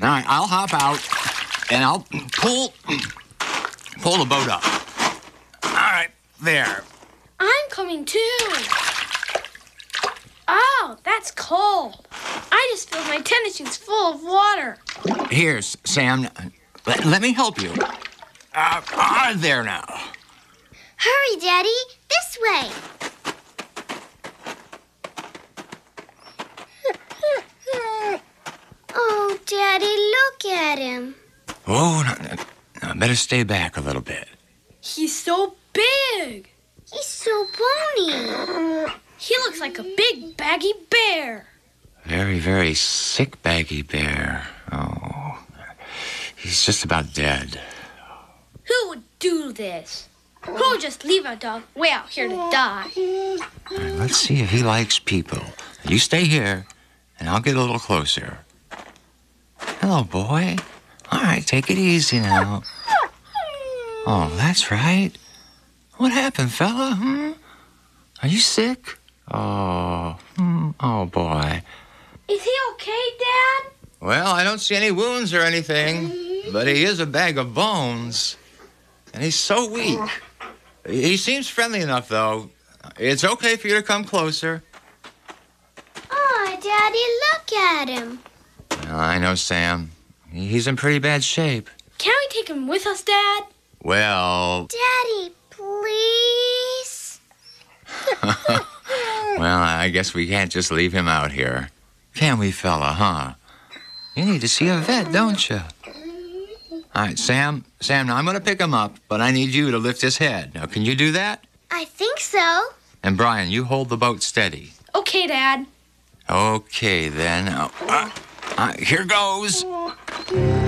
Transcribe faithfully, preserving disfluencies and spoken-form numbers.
All right, I'll hop out, and I'll pull, pull the boat up. All right, there. I'm coming too. Oh, that's cold. I just filled my tennis shoes full of water. Here, Sam, let, let me help you. Uh, out of there now. Hurry, Daddy. This way. Oh, Daddy, look at him. Oh, no, no, no, better stay back a little bit. He's so big. He's so bony. He looks like a big baggy bear. Very, very sick baggy bear. Oh, he's just about dead. Who would do this? Who would just leave a dog way out here to die? All right, let's see if he likes people. You stay here, and I'll get a little closer. Hello, boy. All right, take it easy now. Oh, that's right. What happened, fella? Hmm? Are you sick? Oh, hmm. Oh, boy. Is he okay, Dad? Well, I don't see any wounds or anything, but he is a bag of bones. And he's so weak. He seems friendly enough, though. It's okay for you to come closer. Oh, Daddy, look at him. Well, I know, Sam. He's in pretty bad shape. Can we take him with us, Dad? Well... Daddy, please? Well, I guess we can't just leave him out here. Can we, fella, huh? You need to see a vet, don't you? All right, Sam. Sam, now I'm going to pick him up, but I need you to lift his head. Now, can you do that? I think so. And, Brian, you hold the boat steady. Okay, Dad. Okay, then. Uh, uh, uh, here goes.